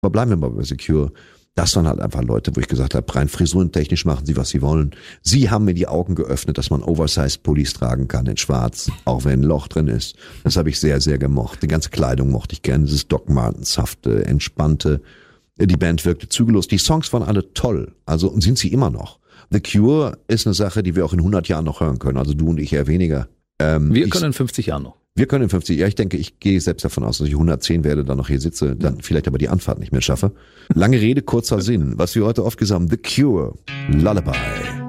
Aber bleiben wir mal bei The Cure. Das waren halt einfach Leute, wo ich gesagt habe, rein frisurentechnisch machen sie, was sie wollen. Sie haben mir die Augen geöffnet, dass man Oversize-Pullis tragen kann in schwarz, auch wenn ein Loch drin ist. Das habe ich sehr, sehr gemocht. Die ganze Kleidung mochte ich gerne, dieses Doc Martenshafte, entspannte. Die Band wirkte zügellos. Die Songs waren alle toll, also und sind sie immer noch. The Cure ist eine Sache, die wir auch in 100 Jahren noch hören können, also du und ich eher weniger. Wir können in 50 Jahren noch. Wir können in 50, ja, ich denke, ich gehe selbst davon aus, dass ich 110 werde, dann noch hier sitze, dann vielleicht aber die Anfahrt nicht mehr schaffe. Lange Rede, kurzer Sinn. Was wir heute oft gesagt haben, The Cure, Lullaby.